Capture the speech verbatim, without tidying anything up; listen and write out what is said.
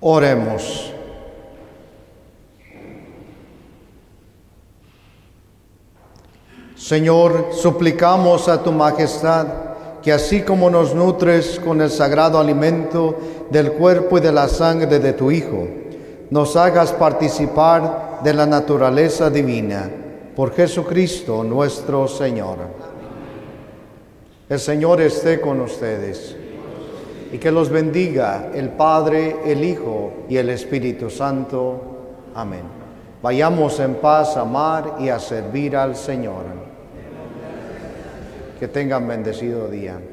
Oremos. Señor, suplicamos a tu majestad que así como nos nutres con el sagrado alimento del cuerpo y de la sangre de tu Hijo, nos hagas participar de la naturaleza divina. Por Jesucristo nuestro Señor. El Señor esté con ustedes. Y que los bendiga el Padre, el Hijo y el Espíritu Santo. Amén. Vayamos en paz a amar y a servir al Señor. Que tengan bendecido día.